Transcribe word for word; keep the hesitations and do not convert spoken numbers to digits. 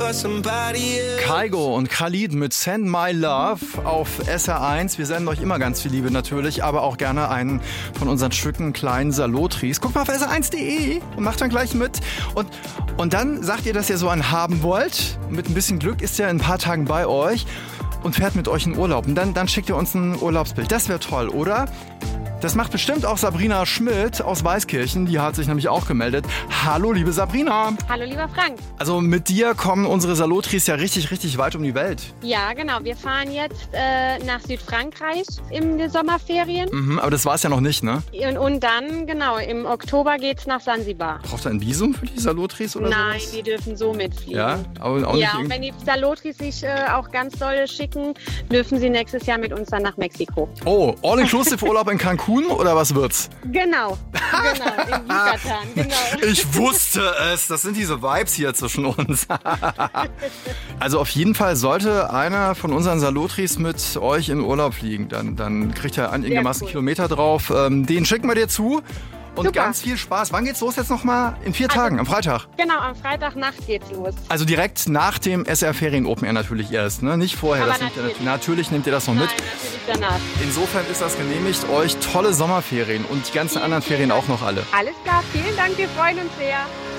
Kygo und Khalid mit Send My Love auf S R eins. Wir senden euch immer ganz viel Liebe natürlich, aber auch gerne einen von unseren Stücken kleinen Salotris. Guckt mal auf S R eins punkt de und macht dann gleich mit. Und, und dann sagt ihr, dass ihr so einen haben wollt. Mit ein bisschen Glück ist er in ein paar Tagen bei euch und fährt mit euch in Urlaub. Und dann, dann schickt ihr uns ein Urlaubsbild. Das wäre toll, oder? Das macht bestimmt auch Sabrina Schmidt aus Weißkirchen. Die hat sich nämlich auch gemeldet. Hallo, liebe Sabrina. Hallo, lieber Frank. Also mit dir kommen unsere Salotris ja richtig, richtig weit um die Welt. Ja, genau. Wir fahren jetzt äh, nach Südfrankreich in den Sommerferien. Mhm, aber das war es ja noch nicht, ne? Und, und dann, genau, im Oktober geht's nach Sansibar. Braucht ihr ein Visum für die Salotris oder Nein, sowas? die dürfen so mitfliegen. Ja, aber auch ja, nicht und wenn die Salotris sich äh, auch ganz doll schicken, dürfen sie nächstes Jahr mit uns dann nach Mexiko. Oh, All-Inclusive-Urlaub in Cancun oder was wird's? Genau, genau, in Yucatan, genau. Ich wusste es, das sind diese Vibes hier zwischen uns. Also auf jeden Fall sollte einer von unseren Salotris mit euch in Urlaub fliegen, dann, dann kriegt er einigermaßen cool. Kilometer drauf. Ähm, den schicken wir dir zu. Und Super. Ganz viel Spaß. Wann geht's los jetzt nochmal? In vier Also, Tagen, am Freitag? Genau, am Freitagnacht geht's los. Also direkt nach dem S R Ferien Open Air natürlich erst, ne? Nicht vorher. Aber Das nehmt ihr, natürlich. natürlich nehmt ihr das noch mit. Nein, natürlich danach. Insofern ist das genehmigt. Euch tolle Sommerferien und die ganzen Vielen, anderen vielen Ferien Dank. auch noch alle. Alles klar, vielen Dank, wir freuen uns sehr.